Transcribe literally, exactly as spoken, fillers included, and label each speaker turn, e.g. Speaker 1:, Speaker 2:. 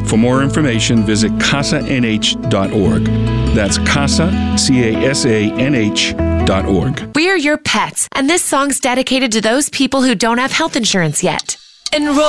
Speaker 1: For more information, visit casa n h dot org. That's CASA, C A S A N H dot org.
Speaker 2: We're your pets, and this song's dedicated to those people who don't have health insurance yet. Enroll